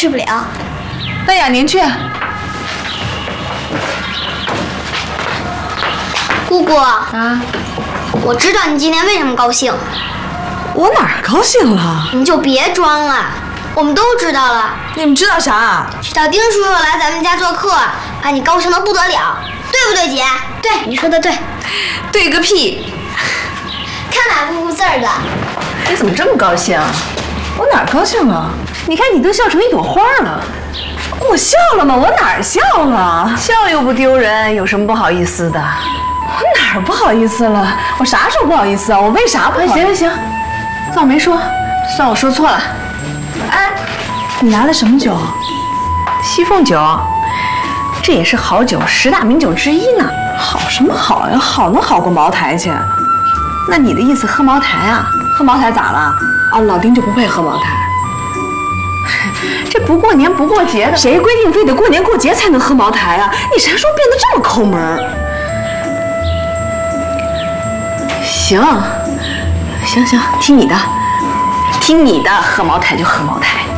去不了。 那雅宁去。 姑姑啊， 我知道你今天为什么高兴， 我哪儿高兴了？ 你就别装了，我们都知道了。 你们知道啥？ 知道丁叔叔来咱们家做客，把你高兴得不得了，对不对，姐？对，你说的对。 对个屁！ 看哪不字儿的。 你怎么这么高兴？我哪儿高兴了？你看你都笑成一朵花了。我笑了吗？我哪儿笑了？笑又不丢人，有什么不好意思的？我哪儿不好意思了？我啥时候不好意思啊？我为啥不好意思？行，算我没说，算我说错了。哎，你拿的什么酒？西凤酒，这也是好酒，10大名酒之一呢。好什么好呀？好能好过茅台去？那你的意思喝茅台啊？喝茅台咋了？啊，老丁就不配喝茅台？这不过年不过节的，谁规定非得过年过节才能喝茅台啊？你啥时候变得这么抠门？行，听你的，喝茅台就喝茅台。